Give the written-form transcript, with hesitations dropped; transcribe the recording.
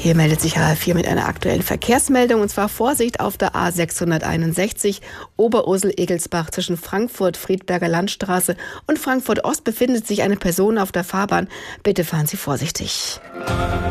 Hier meldet sich HR4 mit einer aktuellen Verkehrsmeldung, und zwar Vorsicht auf der A661 Oberursel-Egelsbach zwischen Frankfurt-Friedberger Landstraße und Frankfurt Ost befindet sich eine Person auf der Fahrbahn. Bitte fahren Sie vorsichtig.